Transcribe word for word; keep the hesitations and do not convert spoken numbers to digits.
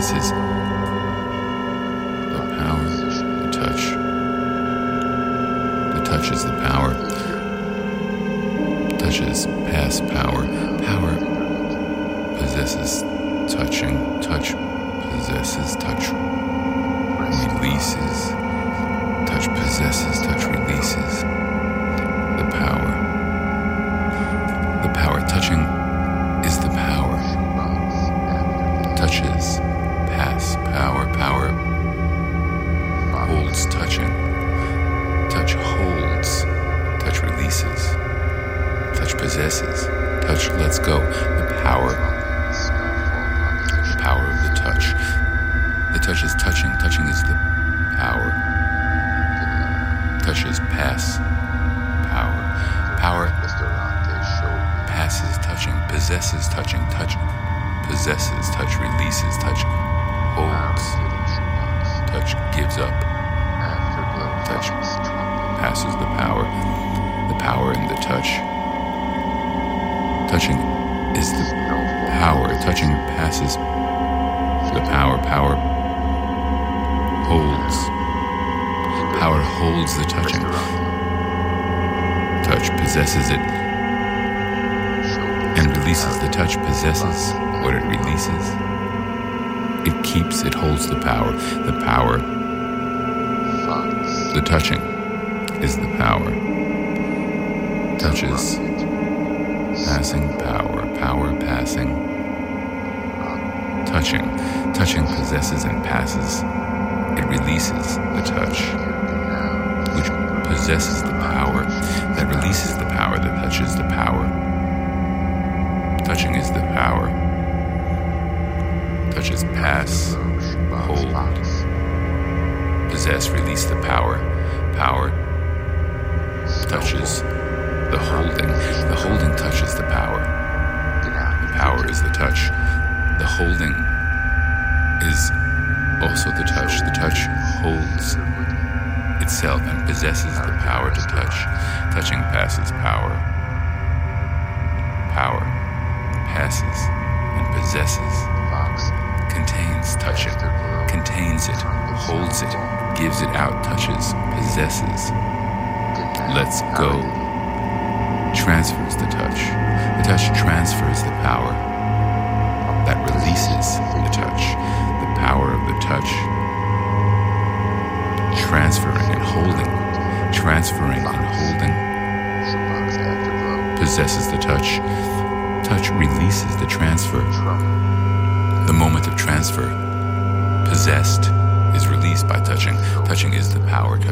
releases the power, the touch. The touch is the power. Touch is past power. Power possesses touching. Touch possesses touch. Releases. Touch possesses. Touch releases. The power. The power. Touching is the power. Touches. Pass. Power. Power holds touching. Touch holds. Touch releases. Touch possesses. Touch lets go. The power. The power of the touch. The touch is touching. Touching is the power. Touch is pass. Power. Power passes touching. Possesses touching. Touch possesses. Touch releases. Touch holds. Touch gives up. Touch passes the power. The power in the touch. Touching is the power. Touching passes the power. Power holds. Power holds the touching. Touch possesses it and releases. The touch possesses what it releases. It keeps, it holds the power. The power, the touching is the power. Touches, passing power, power passing. Touching, touching possesses and passes. It releases the touch, which possesses the power, that releases the power, that touches the power. Touching is the power. Touches pass, hold, possess, release the power. Power touches the holding. The holding touches the power. The power is the touch. The holding is also the touch. The touch holds itself and possesses the power to touch. Touching passes power. Power passes and possesses. Contains, touch it. Contains it. Holds it. Gives it out. Touches. Possesses. Lets go. Transfers the touch. The touch transfers the power. That releases the touch. The power of the touch. Transferring and holding. Transferring and holding. Possesses the touch. Touch releases the transfer. The moment of transfer. Possessed is released by touching. Touching is the power.